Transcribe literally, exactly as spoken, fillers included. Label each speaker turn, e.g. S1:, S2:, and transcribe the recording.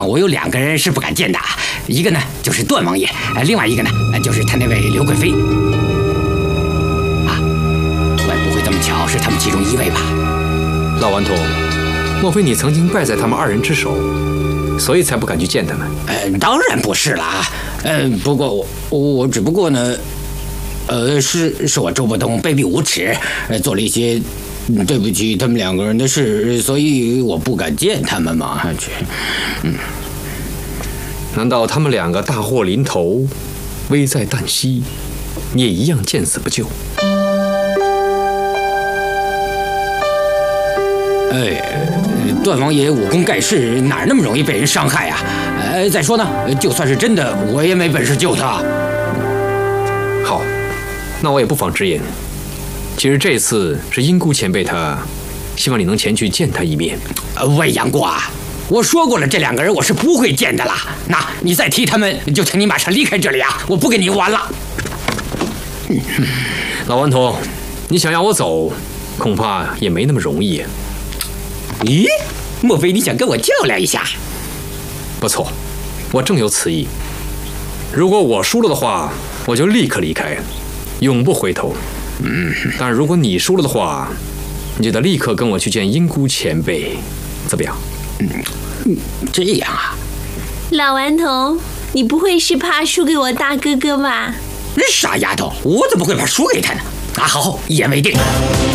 S1: 我有两个人是不敢见的，一个呢就是段王爷，另外一个呢就是他那位刘贵妃。啊，该不会这么巧是他们其中一位吧？
S2: 老顽童，莫非你曾经败在他们二人之手，所以才不敢去见他们？
S1: 呃，当然不是啦。呃，不过我我只不过呢，呃，是是我周伯通卑鄙无耻，呃，做了一些对不起他们两个人的事，所以我不敢见他们嘛。这，嗯，
S2: 难道他们两个大祸临头，危在旦夕，你也一样见死不救？
S1: 哎，段王爷武功盖世，哪那么容易被人伤害啊？呃，再说呢，就算是真的，我也没本事救他。
S2: 好，那我也不妨直言，其实这次是英姑前辈他希望你能前去见他一面。
S1: 呃，魏阳过啊，我说过了，这两个人我是不会见的啦。那你再提他们，就请你马上离开这里啊！我不跟你玩了。
S2: 老顽童，你想要我走，恐怕也没那么容易。
S1: 咦，莫非你想跟我较量一下？
S2: 不错，我正有此意。如果我输了的话，我就立刻离开，永不回头。嗯，但如果你输了的话，你就得立刻跟我去见英姑前辈，怎么样？
S1: 嗯，这样啊。
S3: 老顽童，你不会是怕输给我大哥哥吧？
S1: 傻丫头，我怎么会怕输给他呢？啊，好，一言为定。